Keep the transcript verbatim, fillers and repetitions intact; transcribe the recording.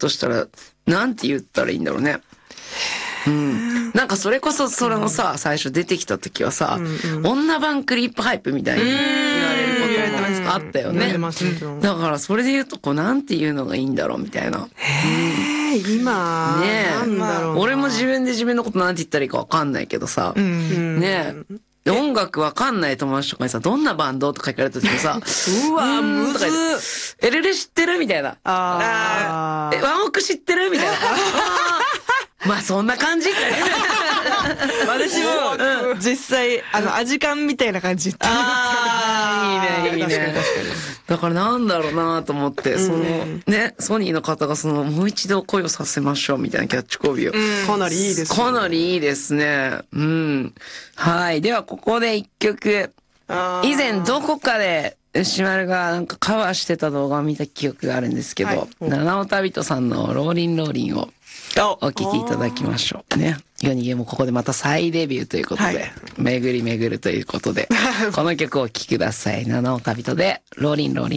としたら、なんて言ったらいいんだろうね。うん。なんかそれこそそれのさ、うん、最初出てきた時はさ、うんうん、女版クリップハイプみたいに言われることもあったよね。だからそれで言うと、こうなんて言うのがいいんだろうみたいな。 へー、今。 ねえ。 なんだろう。 俺も自分で自分のことなんて言ったらいいかわかんないけどさ。うん、ねえ。音楽わかんない友達とかにさ、どんなバンドとか聞かれた時にさ、 うわ、むずっ。 エルレ知ってるみたいな。ああ。え、ワンオク知ってるみたいな。まあそんな感じかね。 私も実際あのアジカンみたいな感じ。 ああ、いいねいいね。だからなんだろうなと思って、そのねソニーの方がそのもう一度恋をさせましょうみたいなキャッチコピーを、 かなりいいです。 かなりいいですね。うん。はい。ではここで一曲。以前どこかで牛丸がなんかカバーしてた動画を見た記憶があるんですけど、七尾旅人さんのローリンローリンをお聞きいただきましょうね。ヨニゲもここでまた再デビューということで、はい、巡り巡るということで、この曲をお聴きください。七尾旅人でローリンローリン。